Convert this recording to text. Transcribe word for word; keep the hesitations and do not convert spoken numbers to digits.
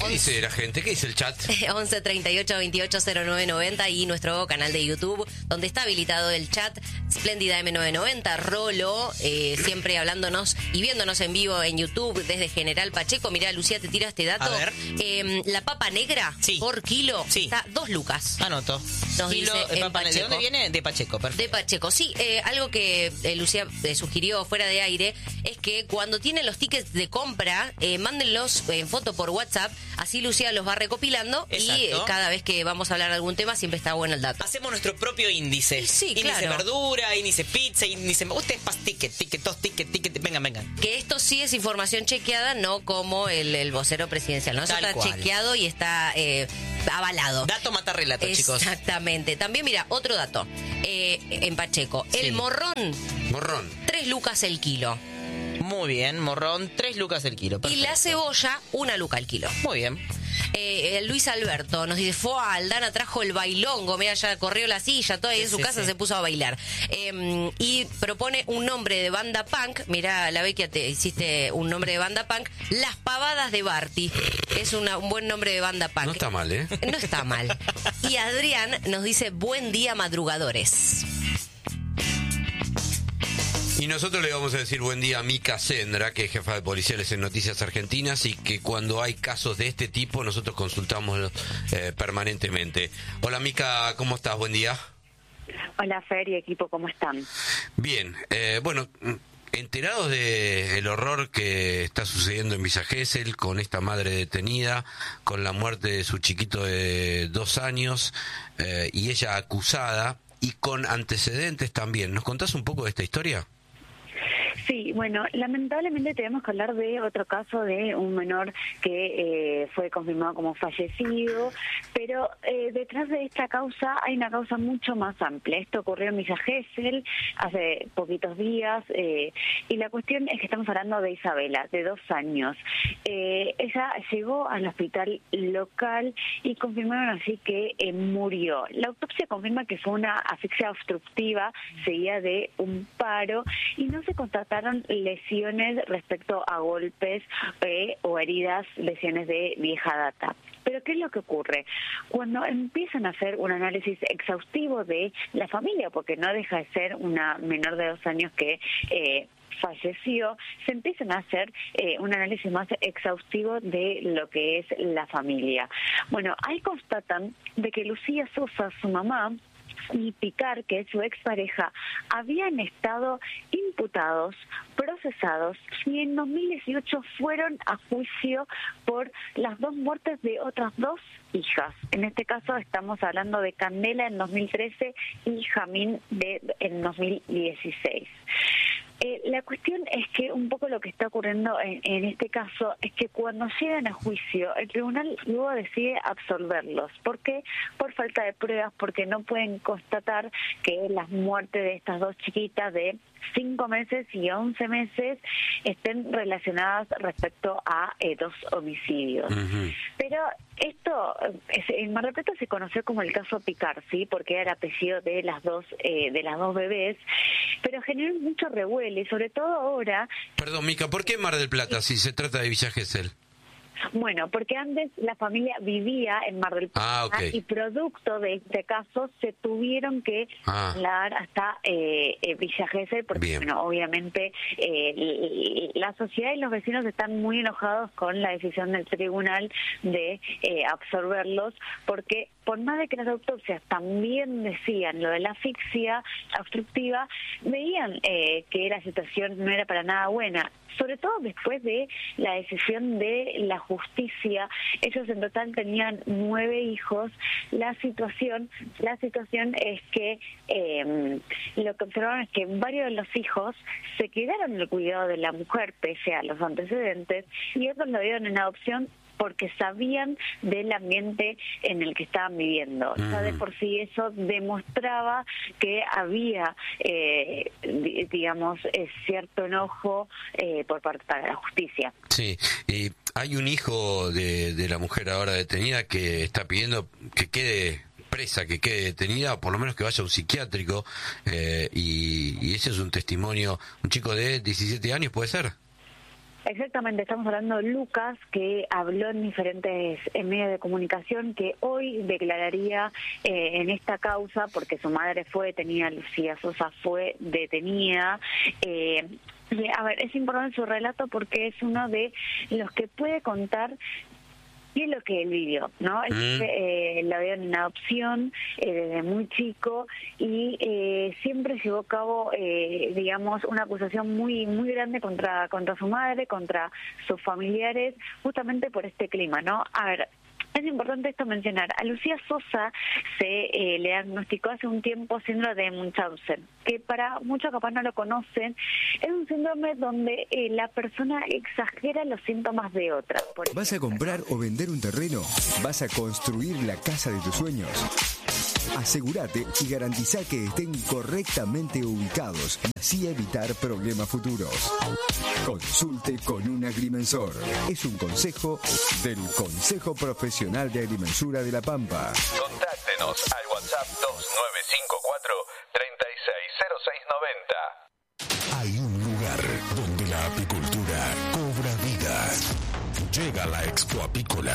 ¿Qué dice la gente? ¿Qué dice el chat? once treinta y ocho veintiocho cero nueve noventa y nuestro canal de YouTube, donde está habilitado el chat. Espléndida eme novecientos noventa, Rolo, eh, siempre hablándonos y viéndonos en vivo en YouTube desde General Pacheco. Mirá, Lucía, te tira este dato. A ver. Eh, la papa negra Sí. por kilo Sí. está dos lucas. Anoto. Nos Kilo dice de en papa negra. ¿De Pacheco. dónde viene? De Pacheco, perfecto. De Pacheco, sí. Eh, algo que eh, Lucía eh, sugirió fuera de aire es que cuando tienen los tickets de compra, eh, mándenlos en foto por WhatsApp, así Lucía los va recopilando. Exacto. Y eh, cada vez que vamos a hablar de algún tema siempre está bueno el dato. Hacemos nuestro propio índice. Sí, índice claro. verdura, índice pizza, índice... Ustedes pas ticket, ticket, dos ticket, ticket. Vengan, vengan. Que esto sí es información chequeada, no como el, el vocero presidencial, ¿no? Eso Tal está cual. chequeado y está eh, avalado. Dato mata relato, chicos. Exactamente. También, mira, otro dato. Eh, en Pacheco. Sí. El morrón, Morrón. tres lucas el kilo. Muy bien, morrón, tres lucas el kilo. Y Perfecto. la cebolla, una luca el kilo. Muy bien. Eh, eh, Luis Alberto nos dice, fue Aldana trajo el bailongo, mira, ya corrió la silla, toda ahí en Sí, su sí, casa sí. se puso a bailar. Eh, y propone un nombre de banda punk, mira, la Vecchia, te hiciste un nombre de banda punk, Las Pavadas de Barty. Es una, un buen nombre de banda punk. No está mal, ¿eh? No está mal. Y Adrián nos dice, buen día madrugadores. Y nosotros le vamos a decir buen día a Mica Sendra, que es jefa de policiales en Noticias Argentinas, y que cuando hay casos de este tipo nosotros consultamos eh, permanentemente. Hola Mica, ¿cómo estás? Buen día. Hola Fer y equipo, ¿cómo están? Bien, eh, bueno, enterados de el horror que está sucediendo en Villa Gesell, con esta madre detenida, con la muerte de su chiquito de dos años, eh, y ella acusada, y con antecedentes también. ¿Nos contás un poco de esta historia? Sí, bueno, lamentablemente tenemos que hablar de otro caso de un menor que eh, fue confirmado como fallecido, pero eh, detrás de esta causa hay una causa mucho más amplia. Esto ocurrió en Villa Gesell hace poquitos días eh, y la cuestión es que estamos hablando de Isabela, de dos años. Eh, ella llegó al hospital local y confirmaron así que eh, murió. La autopsia confirma que fue una asfixia obstructiva seguida de un paro y no se constataron lesiones respecto a golpes eh, o heridas, lesiones de vieja data. Pero ¿qué es lo que ocurre? Cuando empiezan a hacer un análisis exhaustivo de la familia, porque no deja de ser una menor de dos años que eh, falleció, se empiezan a hacer eh, un análisis más exhaustivo de lo que es la familia. Bueno, ahí constatan de que Lucía Sosa, su mamá, y Picar, que es su expareja, habían estado imputados, procesados y en dos mil dieciocho fueron a juicio por las dos muertes de otras dos hijas. En este caso estamos hablando de Candela en dos mil trece y Jamín de, en dos mil dieciséis. Eh, la cuestión es que un poco lo que está ocurriendo en, en este caso es que cuando llegan a juicio, el tribunal luego decide absolverlos. ¿Por qué? Por falta de pruebas, porque no pueden constatar que las muertes de estas dos chiquitas de cinco meses y once meses estén relacionadas respecto a eh, dos homicidios. Uh-huh. Pero esto, en Mar del Plata se conoció como el caso Picar, ¿sí? Porque era el apellido de las dos eh, de las dos bebés, pero generó mucho revuelo y sobre todo ahora. Perdón, Mica, ¿por qué Mar del Plata si se trata de Villa Gesell? Bueno, porque antes la familia vivía en Mar del Plata ah, okay. y producto de este caso se tuvieron que trasladar ah. hasta eh, eh, Villa Gesell porque, Bien. bueno, obviamente eh, la sociedad y los vecinos están muy enojados con la decisión del tribunal de eh, absorberlos porque por más de que las autopsias también decían lo de la asfixia obstructiva, veían eh, que la situación no era para nada buena, sobre todo después de la decisión de la justicia. Ellos en total tenían nueve hijos. La situación, la situación es que eh, lo que observaron es que varios de los hijos se quedaron en el cuidado de la mujer pese a los antecedentes y otros lo dieron en adopción porque sabían del ambiente en el que estaban viviendo. Uh-huh. Ya de por sí eso demostraba que había, eh, digamos, eh, cierto enojo eh, por parte de la justicia. Sí, y hay un hijo de, de la mujer ahora detenida que está pidiendo que quede presa, que quede detenida, o por lo menos que vaya a un psiquiátrico, eh, y, y ese es un testimonio, un chico de diecisiete años, ¿puede ser? Exactamente, estamos hablando de Lucas, que habló en diferentes en medios de comunicación, que hoy declararía eh, en esta causa, porque su madre fue detenida, Lucía Sosa fue detenida. Eh, y, a ver, es importante su relato porque es uno de los que puede contar y es lo que él vivió, ¿no? Él Mm. eh, la vio en adopción eh, desde muy chico y eh, siempre llevó a cabo, eh, digamos, una acusación muy muy grande contra contra su madre, contra sus familiares, justamente por este clima, ¿no? A ver, es importante esto mencionar. A Lucía Sosa se eh, le diagnosticó hace un tiempo síndrome de Munchausen, que para muchos capaz no lo conocen. Es un síndrome donde eh, la persona exagera los síntomas de otra. Por ¿Vas a ejemplo, comprar o vender un terreno? ¿Vas a construir la casa de tus sueños? Asegúrate y garantiza que estén correctamente ubicados, así evitar problemas futuros. Consulte con un agrimensor. Es un consejo del Consejo Profesional de Agrimensura de La Pampa. Contáctenos al WhatsApp dos nueve cinco cuatro, tres seis cero seis nueve cero. Hay un lugar donde la apicultura cobra vida. Llega la Expo Apícola.